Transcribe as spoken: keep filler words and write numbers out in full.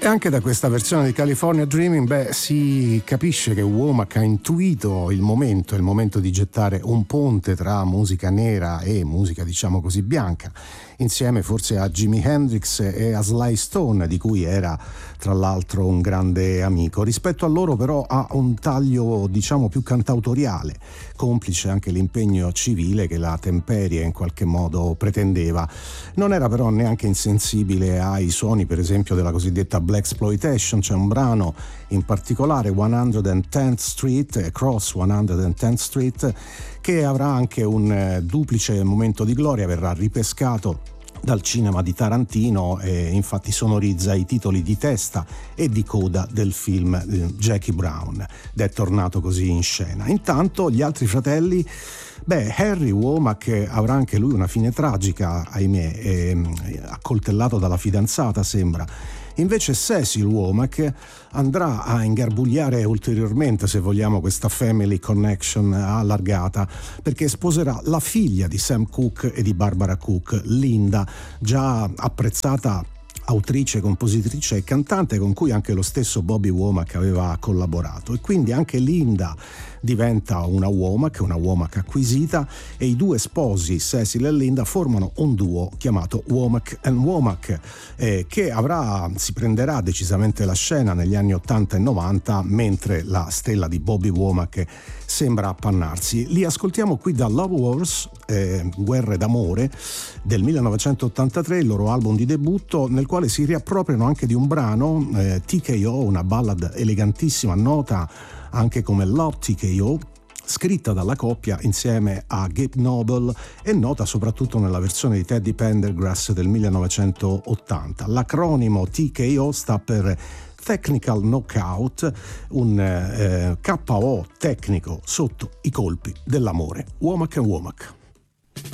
E anche da questa versione di California Dreaming, beh, si capisce che Womack ha intuito il momento, il momento di gettare un ponte tra musica nera e musica, diciamo così, bianca, insieme forse a Jimi Hendrix e a Sly Stone, di cui era tra l'altro un grande amico. Rispetto a loro però ha un taglio, diciamo, più cantautoriale, complice anche l'impegno civile che la temperie in qualche modo pretendeva. Non era però neanche insensibile ai suoni, per esempio, della cosiddetta Blaxploitation. C'è un brano in particolare, centotenth Street, Across centotenth Street, che avrà anche un eh, duplice momento di gloria, verrà ripescato dal cinema di Tarantino e infatti sonorizza i titoli di testa e di coda del film eh, Jackie Brown, ed è tornato così in scena. Intanto gli altri fratelli, beh, Harry Womack avrà anche lui una fine tragica, ahimè, eh, accoltellato dalla fidanzata sembra. Invece Cecil Womack andrà a ingarbugliare ulteriormente, se vogliamo, questa family connection allargata, perché sposerà la figlia di Sam Cooke e di Barbara Cooke, Linda, già apprezzata autrice, compositrice e cantante con cui anche lo stesso Bobby Womack aveva collaborato. E quindi anche Linda diventa una Womack, una Womack acquisita, e i due sposi, Cecil e Linda, formano un duo chiamato Womack and Womack, eh, che avrà, si prenderà decisamente la scena negli anni ottanta e novanta, mentre la stella di Bobby Womack sembra appannarsi. Li ascoltiamo qui da Love Wars, eh, Guerre d'amore, del millenovecentottantatré, il loro album di debutto, nel quale si riappropriano anche di un brano, eh, T K O, una ballad elegantissima, nota anche come Love T K O, scritta dalla coppia insieme a Gabe Noble e nota soprattutto nella versione di Teddy Pendergrass del millenovecentottanta. L'acronimo T K O sta per Technical Knockout, un eh, K O tecnico sotto i colpi dell'amore. Womack and Womack.